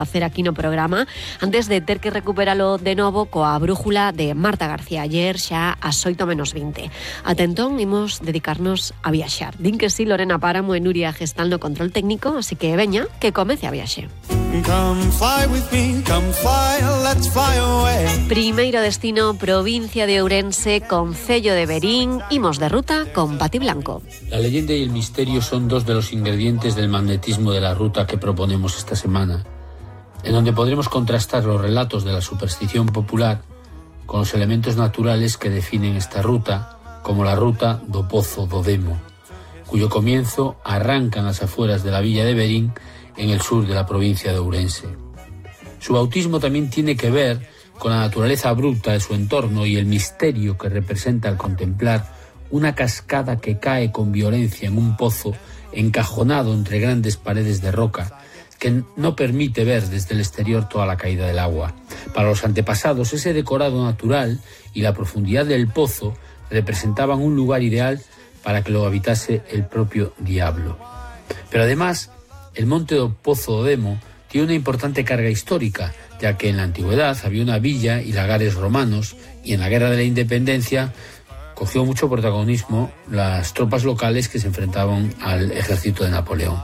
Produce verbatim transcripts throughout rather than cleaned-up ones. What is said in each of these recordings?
hacer aquí no programa antes de ter que recuperalo de novo coa brújula de Marta García ayer xa ás oito menos veinte. Ata entón imos dedicarnos a viaxar. Din que sí, Lorena Páramo e Nuria Gestal no control técnico, así que veña, que comece a viaxe. Come fly with me, come fly, let's fly away. Primeiro destino, provincia de Ourense, concello de Verín, imos de ruta con Pati Blanco. La leyenda y el misterio son dos de los ingredientes del magnetismo de la ruta que proponemos esta semana, en donde podremos contrastar los relatos de la superstición popular con los elementos naturales que definen esta ruta, como la ruta do Pozo do Demo, cuyo comienzo arranca en las afueras de la villa de Verín, en el sur de la provincia de Ourense. Su bautismo también tiene que ver con la naturaleza abrupta de su entorno y el misterio que representa al contemplar una cascada que cae con violencia en un pozo encajonado entre grandes paredes de roca, que no permite ver desde el exterior toda la caída del agua. Para los antepasados, ese decorado natural y la profundidad del pozo representaban un lugar ideal para que lo habitase el propio diablo. Pero además, el monte do Pozo do Demo tiene una importante carga histórica, ya que en la antigüedad había una villa y lagares romanos, y en la Guerra de la Independencia cogió mucho protagonismo las tropas locales que se enfrentaban al ejército de Napoleón.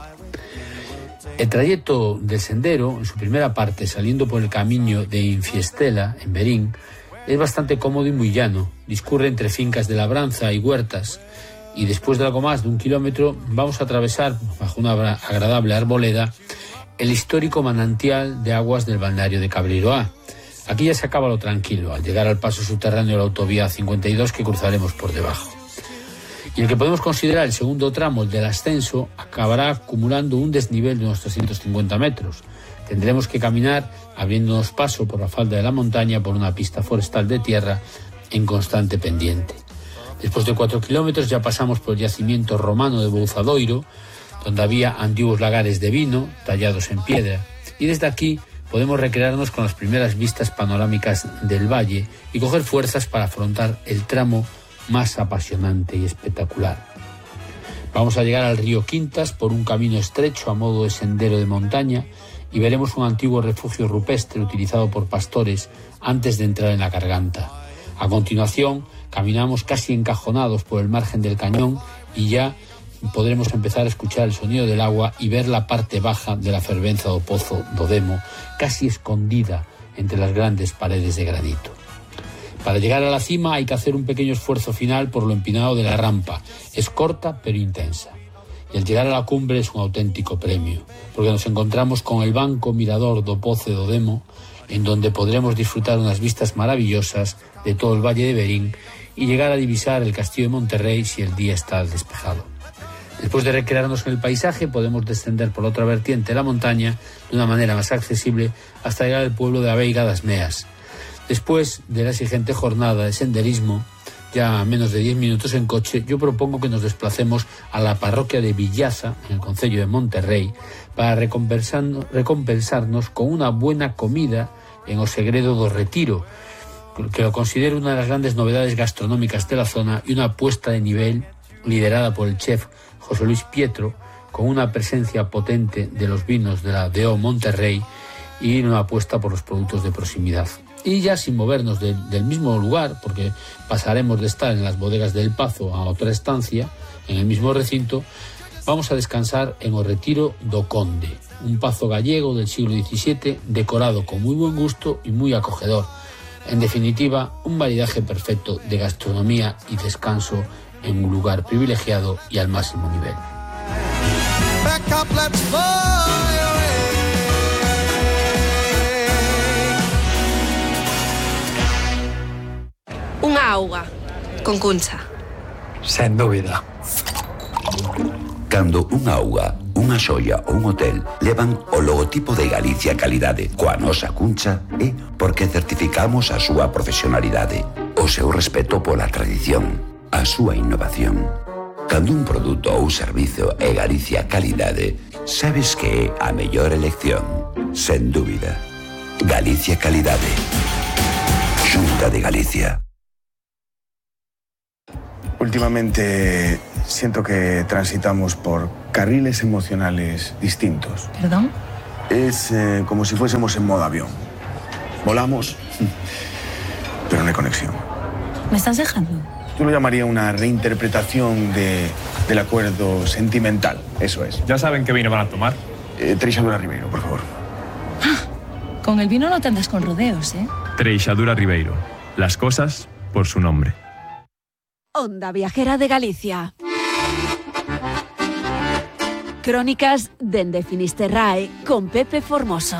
El trayecto del sendero, en su primera parte, saliendo por el camino de Infiestela, en Verín, es bastante cómodo y muy llano. Discurre entre fincas de labranza y huertas, y después de algo más de un kilómetro vamos a atravesar, bajo una agradable arboleda, el histórico manantial de aguas del balneario de Cabriroá. Aquí ya se acaba lo tranquilo, al llegar al paso subterráneo de la autovía cincuenta y dos que cruzaremos por debajo. Y el que podemos considerar el segundo tramo, el del ascenso, acabará acumulando un desnivel de unos trescientos cincuenta metros. Tendremos que caminar abriéndonos paso por la falda de la montaña por una pista forestal de tierra en constante pendiente. Después de cuatro kilómetros ya pasamos por el yacimiento romano de Bouzadoiro, donde había antiguos lagares de vino tallados en piedra, y desde aquí podemos recrearnos con las primeras vistas panorámicas del valle y coger fuerzas para afrontar el tramo más apasionante y espectacular. Vamos a llegar al río Quintas por un camino estrecho a modo de sendero de montaña y veremos un antiguo refugio rupestre utilizado por pastores antes de entrar en la garganta. A continuación, caminamos casi encajonados por el margen del cañón y ya podremos empezar a escuchar el sonido del agua y ver la parte baja de la fervenza do Pozo do Demo, casi escondida entre las grandes paredes de granito. Para llegar a la cima hay que hacer un pequeño esfuerzo final por lo empinado de la rampa. Es corta pero intensa. Y al llegar a la cumbre es un auténtico premio, porque nos encontramos con el banco mirador do Pozo do Demo, en donde podremos disfrutar unas vistas maravillosas de todo el Valle de Verín y llegar a divisar el Castillo de Monterrey si el día está despejado. Después de recrearnos en el paisaje, podemos descender por otra vertiente de la montaña de una manera más accesible hasta llegar al pueblo de Aveiga das Meas. Después de la exigente jornada de senderismo, ya a menos de diez minutos en coche, yo propongo que nos desplacemos a la parroquia de Villaza, en el concello de Monterrey, para recompensarnos con una buena comida en o Segredo do Retiro, que lo considero una de las grandes novedades gastronómicas de la zona y una puesta de nivel liderada por el chef José Luis Pietro, con una presencia potente de los vinos de la D O Monterrey y una apuesta por los productos de proximidad. Y ya sin movernos de, del mismo lugar, porque pasaremos de estar en las bodegas del Pazo a otra estancia, en el mismo recinto, vamos a descansar en o Retiro do Conde, un pazo gallego del siglo diecisiete, decorado con muy buen gusto y muy acogedor. En definitiva, un maridaje perfecto de gastronomía y descanso en un lugar privilegiado y al máximo nivel. Unha auga con Cuncha. Sen dúbida. Cando unha auga, unha xoia ou un hotel levan o logotipo de Galicia Calidade coa nosa Cuncha é porque certificamos a súa profesionalidade, o seu respeto pola tradición, a súa innovación. Cando un produto ou servizo é Galicia Calidade, sabes que é a mellor elección, sen dúbida. Galicia Calidade. Xunta de Galicia. Últimamente siento que transitamos por carriles emocionales distintos. ¿Perdón? es eh, como si fuésemos en modo avión. Volamos, pero no hay conexión. ¿Me estás dejando? Yo lo llamaría una reinterpretación de, del acuerdo sentimental, eso es. ¿Ya saben qué vino van a tomar? Eh, Treixadura Ribeiro, por favor. Ah, con el vino no te andas con rodeos, ¿eh? Treixadura Ribeiro. Las cosas por su nombre. Onda Viajera de Galicia. Crónicas dende Finisterrae con Pepe Formoso.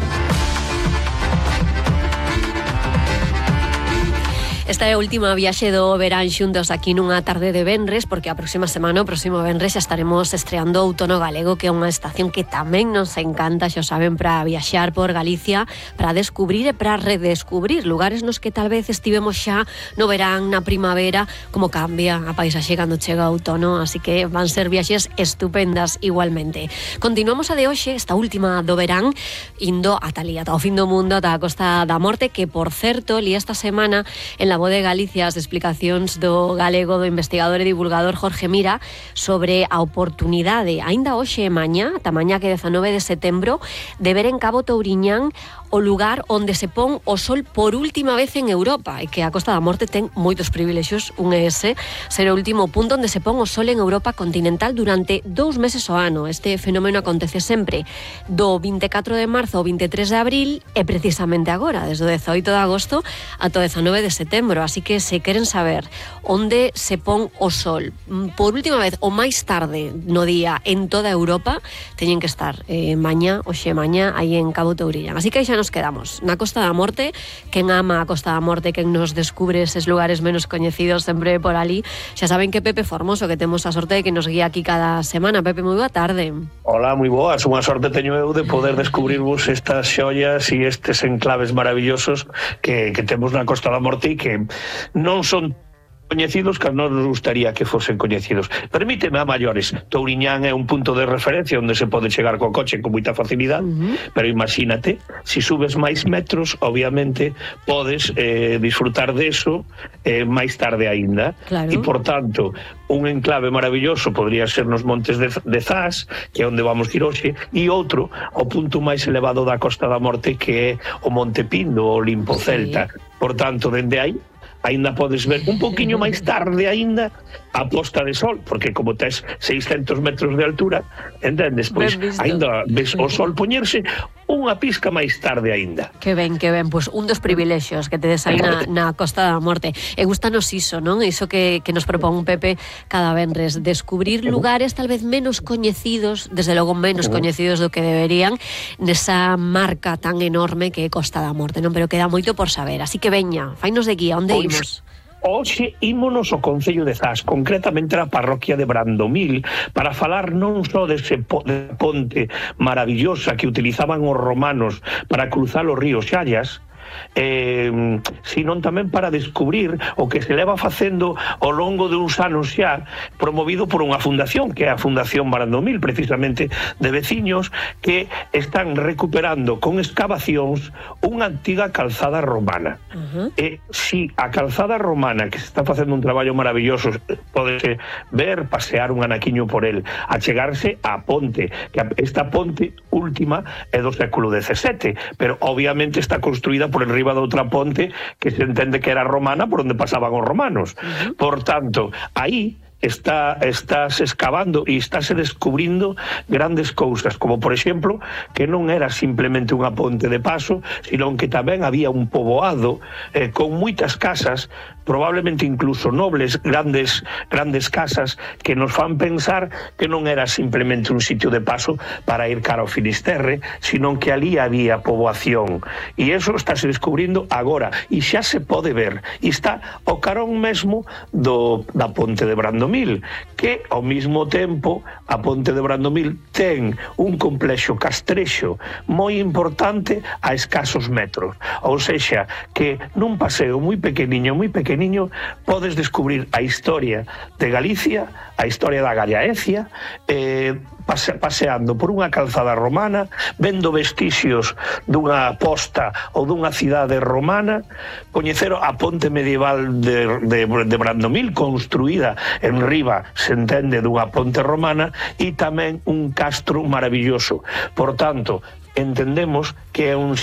Esta é a última viaxe do verán xuntos aquí nunha tarde de venres, porque a próxima semana, o próximo venres, xa estaremos estreando Outono Galego, que é unha estación que tamén nos encanta, xa saben, para viaxar por Galicia, para descubrir e para redescubrir lugares nos que tal vez estivemos xa no verán, na primavera, como cambia a paisaxe cando chega o outono, así que van ser viaxes estupendas igualmente. Continuamos a de hoxe, esta última do verán, indo ata ali, ata o fin do mundo, ata a Costa da Morte, que, por certo, li esta semana, en la Voz de Galicia, as explicacións do galego do investigador e divulgador Jorge Mira sobre a oportunidade, aínda hoxe e mañá, ata mañá que dezanove de setembro, de ver en Cabo Touriñán o lugar onde se pon o sol por última vez en Europa, e que a Costa da Morte ten moitos privilexios, un é ese, ser o último punto onde se pon o sol en Europa continental durante dous meses ao ano. Este fenómeno acontece sempre do vinte e catro de marzo ao vinte e tres de abril e precisamente agora, desde o dezaoito de agosto ata o dezanove de setembro, así que se queren saber onde se pon o sol por última vez ou máis tarde no día en toda Europa, teñen que estar eh, mañá, hoxe mañá, aí en Cabo Touriñán. Así que aí xa nos quedamos na Costa da Morte. Quen ama a Costa da Morte, quen nos descubre eses lugares menos coñecidos sempre por ali, xa saben que Pepe Formoso, que temos a sorte de que nos guía aquí cada semana. Pepe, moi boa tarde. Hola, moi boas. Unha sorte teño eu de poder descubrirvos estas xollas e estes enclaves maravillosos que, que temos na Costa da Morte e que non son coñecidos que non nos gustaría que fosen coñecidos. Permíteme a maiores, Touriñán é un punto de referencia onde se pode chegar co coche con moita facilidade, uh-huh. pero imagínate, se si subes máis metros, obviamente podes eh, disfrutar deso eh, máis tarde aínda. Claro. E, por tanto, un enclave maravilloso podría ser nos Montes de, de Zas, que é onde vamos ir hoxe, e outro, o punto máis elevado da Costa da Morte, que é o Monte Pindo, o Olimpo Celta. Sí. Por tanto, dende aí, ainda podes ver un poquinho máis tarde ainda a posta de sol, porque como tes seiscentos metros de altura, entendes? Pois ainda ves o sol poñerse unha pizca máis tarde ainda. Que ben, que ben, pois un dos privilexios que tedes aí na, na Costa da Morte. E gustanos iso, non? Iso que, que nos propón Pepe cada venres, descubrir lugares tal vez menos coñecidos, desde logo menos coñecidos do que deberían, nesa marca tan enorme que é Costa da Morte, non? Pero queda moito por saber, así que veña, fainos de guía, onde imos? Hoxe ímonos ao Concello de Zas, concretamente a parroquia de Brandomil, para falar non só dese po- de ponte maravillosa que utilizaban os romanos para cruzar o río Xallas, eh, sino tamén para descubrir o que se leva facendo ao longo de uns anos xa, promovido por unha fundación, que é a Fundación Brandomil, precisamente de veciños, que están recuperando con excavacións unha antiga calzada romana. Uh-huh. E si a calzada romana, que se está facendo un traballo maravilloso, podese ver, pasear un anaquiño por el, achegarse á ponte, que esta ponte última é do século dezasete, pero obviamente está construída por enriba de outra ponte que se entende que era romana, por onde pasaban os romanos. Uh-huh. Por tanto, aí está estás excavando e estáse descubrindo grandes cousas, como por exemplo que non era simplemente unha ponte de paso, sino que tamén había un poboado eh, con moitas casas, probablemente incluso nobles, grandes grandes casas, que nos fan pensar que non era simplemente un sitio de paso para ir cara ao Finisterre, sino que ali había poboación. E iso estáse descubrindo agora, e xa se pode ver, e está ao carón mesmo do, da ponte de Brandomil, que ao mesmo tempo a ponte de Brandomil ten un complexo castrexo moi importante a escasos metros, ou sexa, que nun paseo moi pequeniño, moi pequeniño, podes descubrir a historia de Galicia, a historia da Gallaecia, eh, pase, paseando por unha calzada romana, vendo vestixios dunha posta ou dunha cidade romana, coñecer a ponte medieval de, de, de Brandomil, construída en riba, se entende, dunha ponte romana, e tamén un castro maravilloso. Por tanto, entendemos que é un